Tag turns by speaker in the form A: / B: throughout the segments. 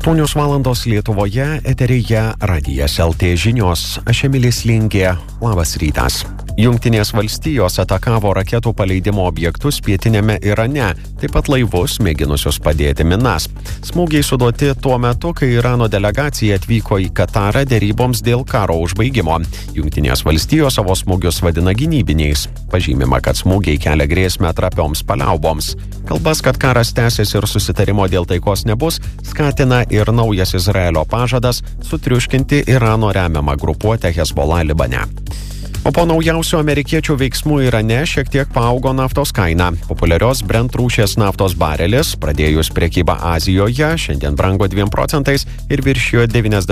A: 8 valandos Lietuvoje, eteryje Radijas LT žinios. Aš Emilis Lingė. Labas rytas. Jungtinės valstijos atakavo raketų paleidimo objektus pietinėme Irane, taip pat laivus mėginusius padėti minas. Smūgiai suduoti tuo metu, kai Irano delegacija atvyko į Katarą deryboms dėl karo užbaigimo. Jungtinės valstijos savo smūgius vadina gynybiniais. Pažymima, kad smūgiai kelia grėsmę trapioms paliauboms. Kalbas, kad karas tęsis ir susitarimo dėl taikos nebus, skatina ir naujas Izraelio pažadas sutriuškinti Irano remiamą grupuotę Hezbollah Libane. O po naujausių amerikiečių veiksmų Irane šiek tiek paaugo naftos kaina. Populiarios Brent rūšies naftos barelis, pradėjus prekybą Azijoje, šiandien brango 2% ir viršijo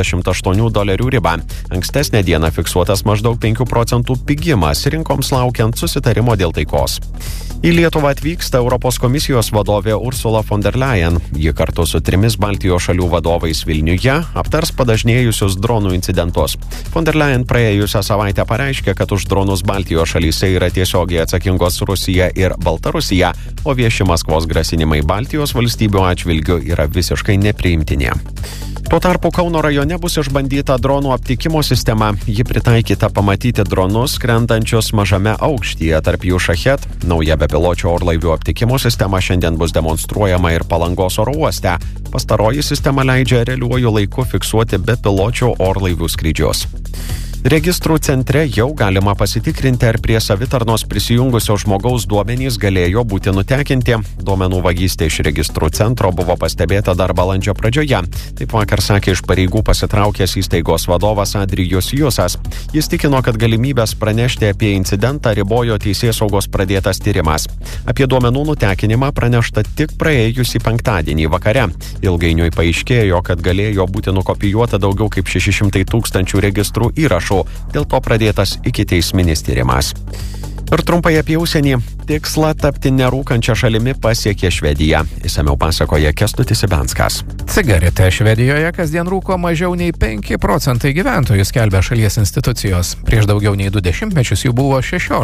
A: $98 ribą. Ankstesnę dieną fiksuotas maždaug 5% pigimas rinkoms laukiant susitarimo dėl taikos. Į Lietuvą atvyksta Europos komisijos vadovė Ursula von der Leyen. Ji kartu su 3 Baltijos šalių vadovais Vilniuje aptars padažnėjusius dronų incidentus. Von der Leyen praėjusią savaitę pareiškė, kad už dronus Baltijos šalyse yra tiesiogiai atsakingos Rusija ir Baltarusija, o vieši Maskvos grasinimai Baltijos valstybių atžvilgiu yra visiškai nepriimtini. Tuo tarpu Kauno rajone bus išbandyta dronų aptikimo sistema. Ji pritaikyta pamatyti dronus skrendančius mažame aukštyje, tarp jų Šachet. Nauja bepiločio orlaivių aptikimo sistema šiandien bus demonstruojama ir Palangos oro uoste. Pastaroji sistema leidžia realiuoju laiku fiksuoti bepiločio orlaivių skrydžius. Registrų centre jau galima pasitikrinti, ar prie savitarnos prisijungusio žmogaus duomenys galėjo būti nutekinti. Duomenų vagystė iš registrų centro buvo pastebėta dar balandžio pradžioje. Taip vakar sakė iš pareigų pasitraukęs įstaigos vadovas Adrijus Jusas. Jis tikino, kad galimybės pranešti apie incidentą ribojo teisėsaugos pradėtas tyrimas. Apie duomenų nutekinimą pranešta tik praėjusį penktadienį vakare. Ilgainiui paaiškėjo, kad galėjo būti nukopijuota daugiau kaip 600 000 registrų įrašų. Dėl to pradėtas ikiteisminis tyrimas. Ir trumpai apie užsienį. Tikslą tapti nerūkančią šalimi pasiekė Švedija. Išsamiau pasakoja Kęstutis Ibenskas.
B: Cigaretę Švedijoje kasdien rūko mažiau nei 5% gyventojų, skelbia šalies institucijos. Prieš daugiau nei 2 dešimtmečius jų buvo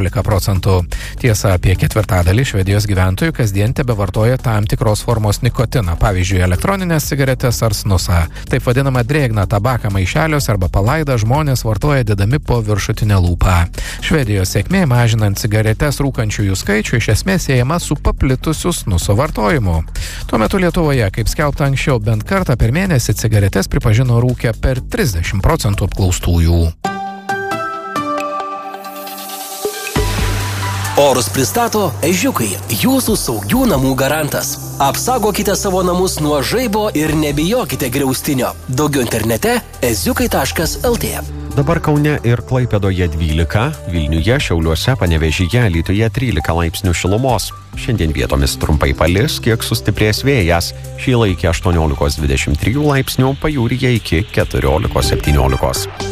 B: 16%. Tiesa, apie ketvirtadalį Švedijos gyventojų kasdien tebevartoja tam tikros formos nikotiną, pavyzdžiui, elektroninės cigaretės ar snusą. Taip vadinama drėgną tabaką maišeliuose arba palaidą žmonės vartoja dėdami po viršutinę lūpą. Švedijos sėkmė mažinant cigaretes rūkančiųjų skaičių iš esmės siejama su paplitusiu snuso vartojimu. Tuo metu Lietuvoje, kaip skelbta anksčiau, bent kartą per mėnesį cigaretes pripažino rūkę per 30% apklaustųjų.
C: Orus pristato Ežiukai, jūsų saugių namų garantas. Apsaugokite savo namus nuo žaibo ir nebijokite griaustinio. Daugiau internete eziukai.lt.
A: Dabar Kaune ir Klaipėdoje 12, Vilniuje, Šiauliuose, Panevėžyje, Alytuje 13 laipsnių šilumos. Šiandien vietomis trumpai palis, kiek sustiprės vėjas. Šįla iki 18-23 laipsnių, pajūryje iki 14-17.